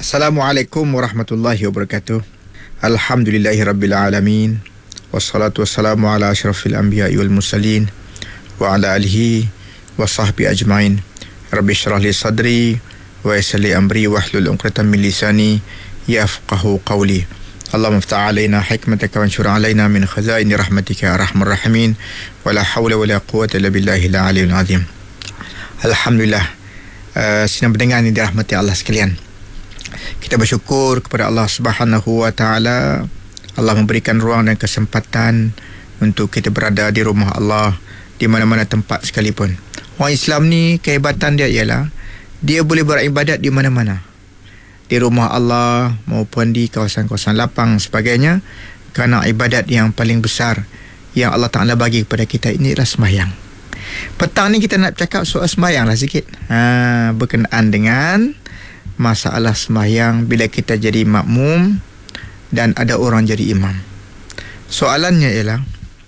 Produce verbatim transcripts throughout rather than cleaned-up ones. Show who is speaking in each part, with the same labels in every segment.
Speaker 1: Assalamualaikum warahmatullahi wabarakatuh. Alhamdulillahirabbil alamin. Wassalatu wassalamu ala asyrafil anbiya'i wal mursalin wa ala alihi wa sahbihi ajmain. Rabbi shrah li sadri wa yassir li amri wahlul 'uqdatam min lisani yafqahu qawli. Allahumma iftah 'alaina hikmataka wa anshur 'alaina min khazaini rahmatika ya arhamar rahimin. Wa la hawla wa la quwwata illa billahil aliyyil azim. Alhamdulillah, uh, sidang pendengar yang dirahmati Allah sekalian, kita bersyukur kepada Allah Subhanahu wa taala. Allah memberikan ruang dan kesempatan untuk kita berada di rumah Allah di mana-mana tempat sekalipun. Orang Islam ni kehebatan dia ialah dia boleh beribadat di mana-mana, di rumah Allah maupun di kawasan-kawasan lapang sebagainya, kerana ibadat yang paling besar yang Allah Ta'ala bagi kepada kita ini adalah sembahyang. Petang ni kita nak cakap soal sembahyang lah sikit, ha, berkenaan dengan masalah sembahyang bila kita jadi makmum dan ada orang jadi imam. Soalannya ialah,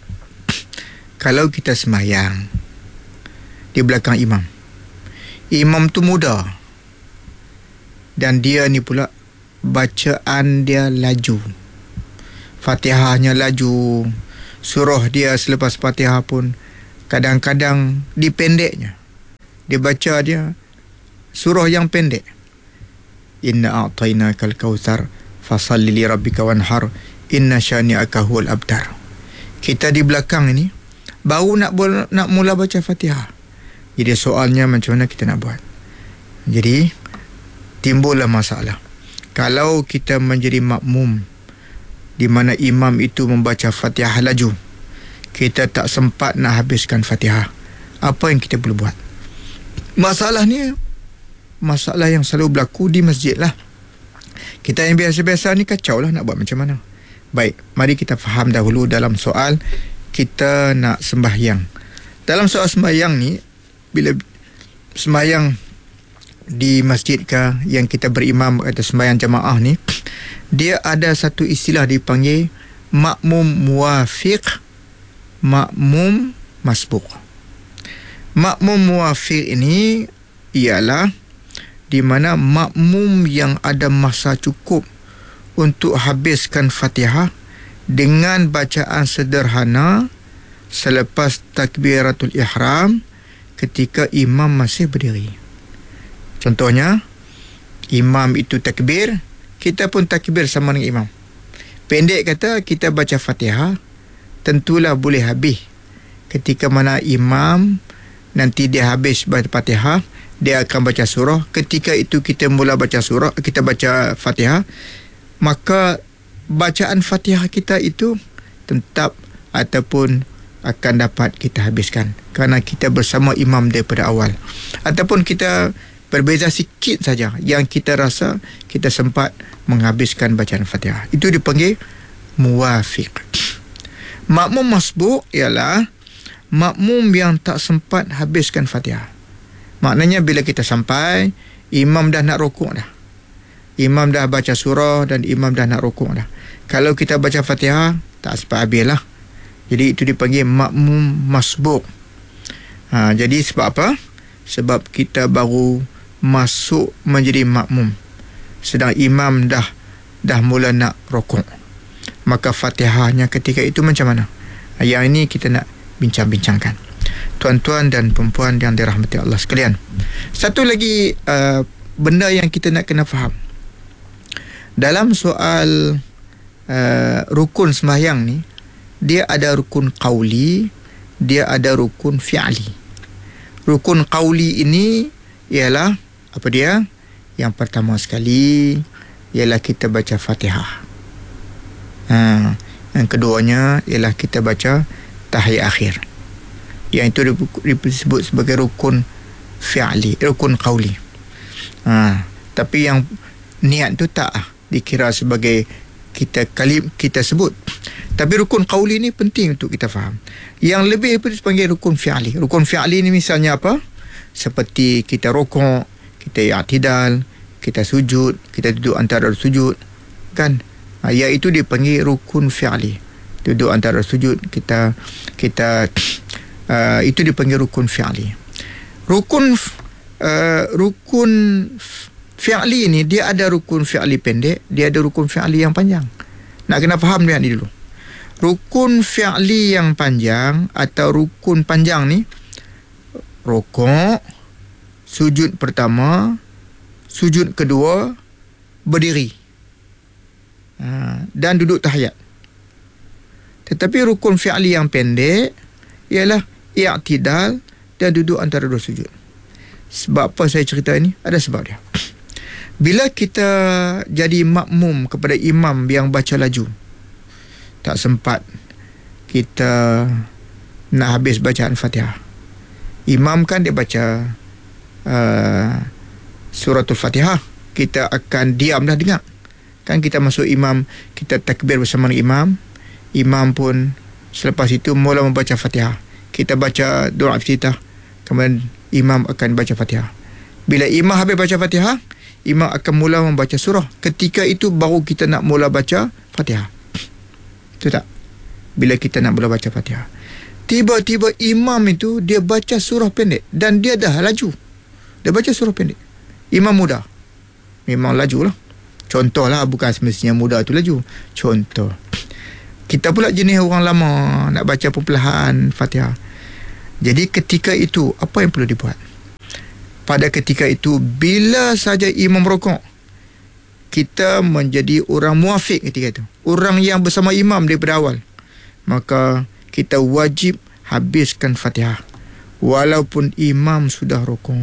Speaker 1: kalau kita sembahyang di belakang imam, imam tu muda dan dia ni pula bacaan dia laju, Fatihahnya laju, surah dia selepas Fatihah pun kadang-kadang dipendeknya, dia baca dia surah yang pendek. Inna a'tainakal kautsar fasalli li rabbika wanhar inna syani'aka huwal abtar. Kita di belakang ini baru nak nak mula baca Fatihah. Jadi soalnya macam mana kita nak buat? Jadi timbullah masalah. Kalau kita menjadi makmum di mana imam itu membaca Fatihah laju, kita tak sempat nak habiskan Fatihah, apa yang kita boleh buat? Masalah ni masalah yang selalu berlaku di masjid lah. Kita yang biasa-biasa ni kacau lah nak buat macam mana. Baik, mari kita faham dahulu dalam soal kita nak sembahyang. Dalam soal sembahyang ni, bila sembahyang di masjid ke yang kita berimam atau sembahyang jamaah ni, dia ada satu istilah dipanggil makmum muwafiq, makmum masbuq. Makmum muwafiq ini ialah di mana makmum yang ada masa cukup untuk habiskan Fatihah dengan bacaan sederhana selepas takbiratul ihram ketika imam masih berdiri. Contohnya, imam itu takbir, kita pun takbir sama dengan imam. Pendek kata, kita baca Fatihah tentulah boleh habis ketika mana imam nanti dia habis baca Fatihah, dia akan baca surah. Ketika itu kita mula baca surah, kita baca Fatihah, maka bacaan Fatihah kita itu tetap ataupun akan dapat kita habiskan kerana kita bersama imam daripada awal. Ataupun kita berbeza sikit saja yang kita rasa kita sempat menghabiskan bacaan Fatihah, itu dipanggil muwafiq. Makmum masbuq ialah makmum yang tak sempat habiskan Fatihah. Maknanya bila kita sampai, imam dah nak rukuk dah, imam dah baca surah dan imam dah nak rukuk dah. Kalau kita baca Fatihah, tak sempat habis lah. Jadi itu dipanggil makmum masbuq. Ha, jadi sebab apa? Sebab kita baru masuk menjadi makmum, sedang imam dah dah mula nak rukuk. Maka Fatihahnya ketika itu macam mana? Yang ini kita nak bincang-bincangkan, tuan-tuan dan perempuan yang dirahmati Allah sekalian. Satu lagi uh, benda yang kita nak kena faham dalam soal uh, rukun sembahyang ni, dia ada rukun qauli, dia ada rukun fi'li. Rukun qauli ini ialah apa dia? Yang pertama sekali ialah kita baca Fatihah. Ha, yang keduanya ialah kita baca tahiyat akhir. Yang itu disebut sebagai rukun fi'li, rukun qauli. Ha, tapi yang niat tu tak dikira sebagai kita kalim kita sebut. Tapi rukun qauli ni penting untuk kita faham. Yang lebih itu dipanggil rukun fi'li. Rukun fi'li ni misalnya apa? Seperti kita rukuk, kita i'tidal, kita sujud, kita duduk antara sujud, kan? Ha, yang itu dipanggil rukun fi'li. Duduk antara sujud, kita kita uh, itu dipanggil rukun fi'li. Rukun uh, rukun fi'li ni dia ada rukun fi'li pendek, dia ada rukun fi'li yang panjang. Nak kena faham dia ni dulu. Rukun fi'li yang panjang atau rukun panjang ni, rukuk, sujud pertama, sujud kedua, berdiri, ha, dan duduk tahiyat. Tetapi rukun fi'li yang pendek ialah i'tidal dan duduk antara dua sujud. Sebab apa saya cerita ini? Ada sebab dia. Bila kita jadi makmum kepada imam yang baca laju, tak sempat kita nak habis bacaan Fatihah. Imam kan dia baca uh, suratul Fatihah, kita akan diam dah dengar. Kan kita masuk imam, kita takbir bersama dengan imam. Imam pun selepas itu mula membaca Fatihah. Kita baca doa iftitah, kemudian imam akan baca Fatihah. Bila imam habis baca Fatihah, imam akan mula membaca surah. Ketika itu baru kita nak mula baca Fatihah. Betul tak? Bila kita nak mula baca Fatihah, tiba-tiba imam itu dia baca surah pendek dan dia dah laju. Dia baca surah pendek. Imam muda, memang laju lah. Contoh lah, bukan semestinya muda tu laju. Contoh, kita pula jenis orang lama, nak baca perlahan Fatihah. Jadi ketika itu apa yang perlu dibuat? Pada ketika itu, bila saja imam rukuk, kita menjadi orang muafiq ketika itu, orang yang bersama imam daripada awal, maka kita wajib habiskan Fatihah walaupun imam sudah rukuk.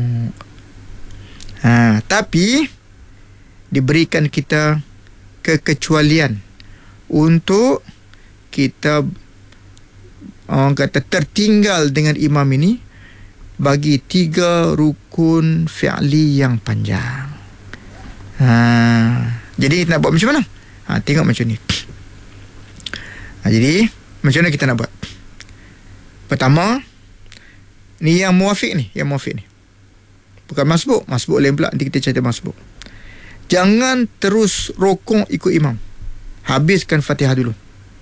Speaker 1: Ha, tapi diberikan kita kekecualian untuk kita, orang kata, tertinggal dengan imam ini bagi tiga rukun fi'li yang panjang. Ha, jadi nak buat macam mana? Ha, tengok macam ni. Ha, jadi macam mana kita nak buat? Pertama, ni yang muafiq ni, yang muafiq ni. Bukan masbuk, masbuk lain pula, nanti kita cerita masbuk. Jangan terus rokok ikut imam. Habiskan Fatihah dulu.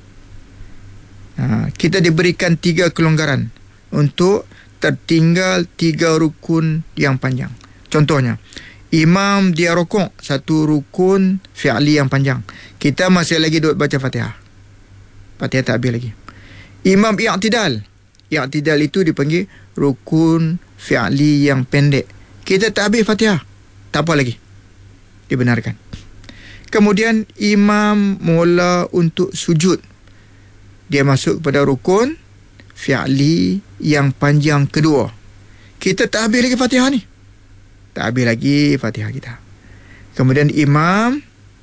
Speaker 1: Ha, kita diberikan tiga kelonggaran untuk tertinggal tiga rukun yang panjang. Contohnya, imam dia rokok satu rukun fi'li yang panjang, kita masih lagi duduk baca Fatihah. Fatihah tak habis lagi. Imam i'tidal, i'tidal itu dipanggil rukun fi'li yang pendek, kita tak habis Fatihah, tak apa lagi, dibenarkan. Kemudian imam mula untuk sujud, dia masuk kepada rukun fi'li yang panjang kedua, kita tak habis lagi Fatihah ni, tak habis lagi Fatihah kita. Kemudian imam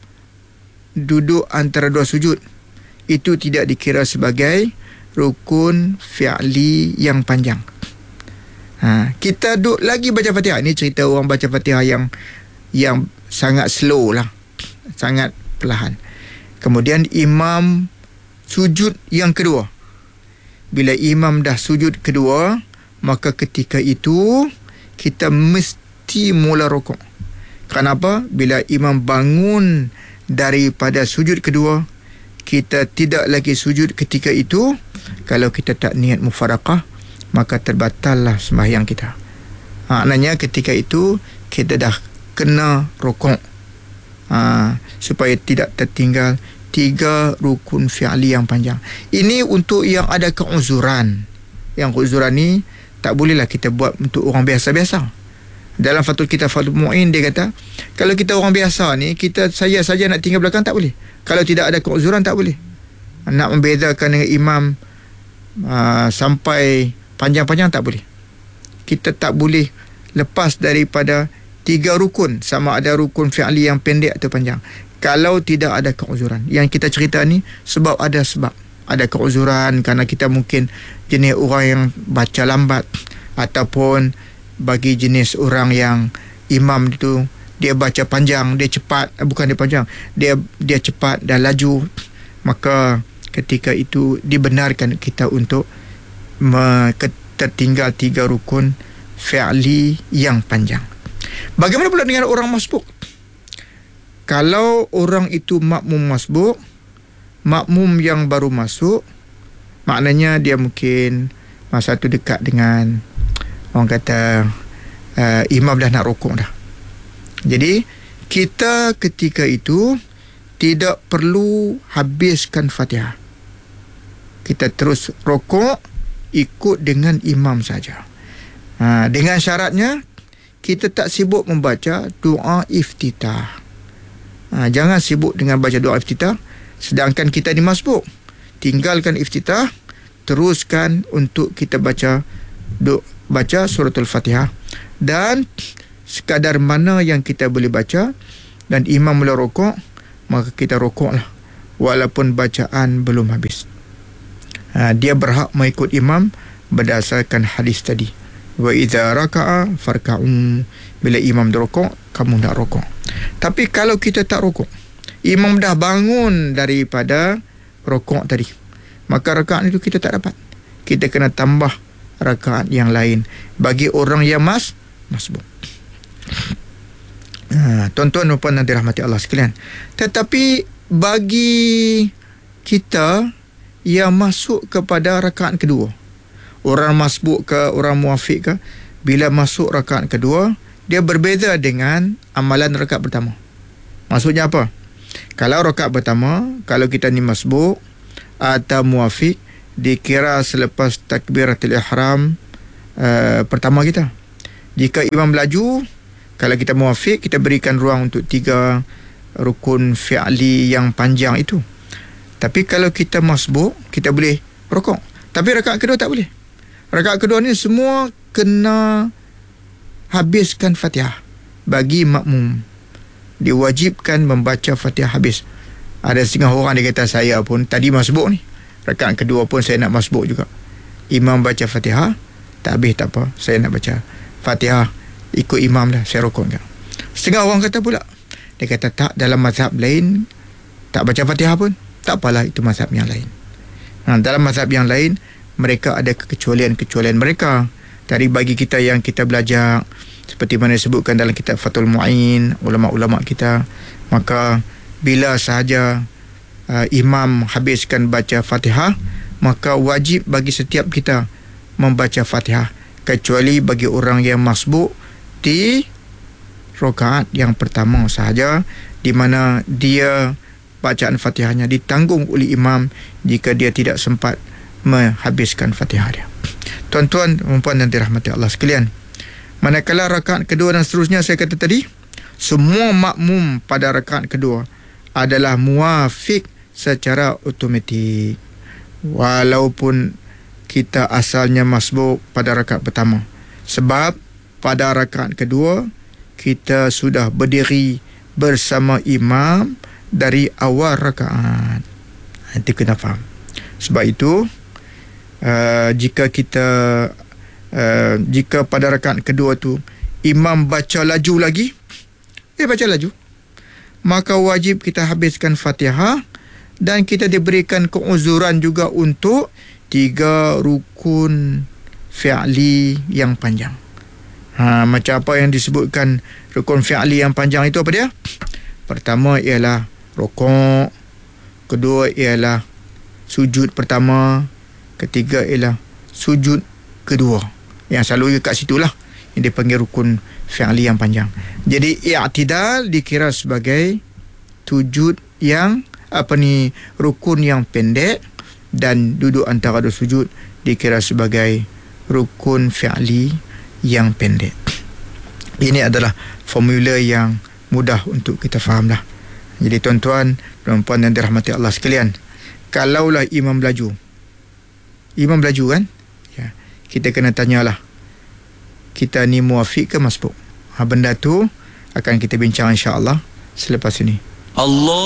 Speaker 1: duduk antara dua sujud, itu tidak dikira sebagai rukun fi'li yang panjang. Ha, kita duduk lagi baca Fatihah. Ini cerita orang baca Fatihah yang yang sangat slow lah, sangat perlahan. Kemudian imam sujud yang kedua. Bila imam dah sujud kedua, maka ketika itu kita mesti mula rukuk. Kenapa? Bila imam bangun daripada sujud kedua, kita tidak lagi sujud ketika itu. Kalau kita tak niat mufaraqah, maka terbatallah sembahyang kita. Ha, maknanya ketika itu kita dah kena rukuk, ha, supaya tidak tertinggal tiga rukun fi'li yang panjang. Ini untuk yang ada keuzuran. Yang keuzuran ni tak bolehlah kita buat untuk orang biasa-biasa. Dalam Fathul Kitab Fathul Mu'in dia kata, kalau kita orang biasa ni, kita saya saja nak tinggal belakang tak boleh. Kalau tidak ada keuzuran tak boleh. Nak membezakan dengan imam uh, sampai panjang-panjang tak boleh. Kita tak boleh lepas daripada tiga rukun, sama ada rukun fi'li yang pendek atau panjang, kalau tidak ada keuzuran. Yang kita cerita ni sebab ada sebab. Ada keuzuran kerana kita mungkin jenis orang yang baca lambat, ataupun bagi jenis orang yang imam itu dia baca panjang, dia cepat, bukan dia panjang, dia dia cepat dan laju, maka ketika itu dibenarkan kita untuk me, tertinggal tiga rukun fi'li yang panjang. Bagaimana pula dengan orang masbuk? Kalau orang itu makmum masbuk, makmum yang baru masuk, maknanya dia mungkin masa tu dekat dengan, orang kata, uh, imam dah nak rukuk dah. Jadi kita ketika itu tidak perlu habiskan Fatihah. Kita terus rokok ikut dengan imam saja. Ha, dengan syaratnya kita tak sibuk membaca doa iftitah. Ha, jangan sibuk dengan baca doa iftitah sedangkan kita ni masbuk. Tinggalkan iftitah, teruskan untuk kita baca do, baca suratul Fatihah, dan sekadar mana yang kita boleh baca dan imam mula rokok, maka kita rokoklah walaupun bacaan belum habis. Ha, dia berhak mengikut imam berdasarkan hadis tadi. Wa idza raka'a farka'u. Bila imam dah rokok, kamu nak rokok. Tapi kalau kita tak rokok, imam dah bangun daripada rokok tadi, maka rakaat itu kita tak dapat. Kita kena tambah rakaat yang lain bagi orang yang mas masbuk. Ha, tuan-tuan dan puan yang dirahmati Allah sekalian. Tetapi bagi kita yang masuk kepada rakaat kedua, orang masbuk ke orang muafiq ke, bila masuk rakaat kedua, dia berbeza dengan amalan rakaat pertama. Maksudnya apa? Kalau rakaat pertama, kalau kita ni masbuk atau muafiq, dikira selepas takbiratul ihram uh, pertama kita. Jika imam melaju, kalau kita muafiq, kita berikan ruang untuk tiga rukun fi'li yang panjang itu. Tapi kalau kita masbuk, kita boleh rokok. Tapi rakaat kedua tak boleh. Rakaat kedua ni semua kena habiskan Fatihah. Bagi makmum, diwajibkan membaca Fatihah habis. Ada setengah orang dia kata, saya pun tadi masbuk ni, rakaat kedua pun saya nak masbuk juga. Imam baca Fatihah, tak habis tak apa, saya nak baca Fatihah ikut imam dah, saya rokok enggak. Setengah orang kata pula, dia kata tak, dalam mazhab lain tak baca Fatihah pun tak apalah, itu mazhab yang lain. Nah, dalam mazhab yang lain mereka ada kekecualian-kecualian mereka. Dari bagi kita yang kita belajar seperti mana disebutkan dalam kitab Fathul Mu'in, ulama-ulama kita, maka bila sahaja uh, imam habiskan baca Fatihah, maka wajib bagi setiap kita membaca Fatihah, kecuali bagi orang yang masbuk di rakaat yang pertama sahaja, di mana dia bacaan Fatihahnya ditanggung oleh imam jika dia tidak sempat menghabiskan Fatihah dia. Tuan-tuan dan puan yang dirahmati Allah sekalian, manakala rakaat kedua dan seterusnya, saya kata tadi, semua makmum pada rakaat kedua adalah muafiq secara automatik, walaupun kita asalnya masbuk pada rakaat pertama. Sebab pada rakaat kedua kita sudah berdiri bersama imam dari awal rakaat. Nanti kena faham. Sebab itu uh, jika kita uh, jika pada rakaat kedua tu imam baca laju lagi, dia baca laju, maka wajib kita habiskan Fatihah, dan kita diberikan keuzuran juga untuk tiga rukun fi'li yang panjang. Ha, macam apa yang disebutkan rukun fi'li yang panjang itu, apa dia? Pertama ialah rokok, kedua ialah sujud pertama, ketiga ialah sujud kedua. Yang selalu kat situlah yang dipanggil rukun fi'li yang panjang. Jadi i'tidal dikira sebagai sujud yang apa ni rukun yang pendek, dan duduk antara dua sujud dikira sebagai rukun fi'li yang pendek. Ini adalah formula yang mudah untuk kita fahamlah. Jadi tuan-tuan dan puan yang dirahmati Allah sekalian, kalaulah imam belaju, imam belaju kan, ya, kita kena tanyalah, kita ni muafiq ke masbuk? Ha, benda tu akan kita bincang insya-Allah selepas ini. Allah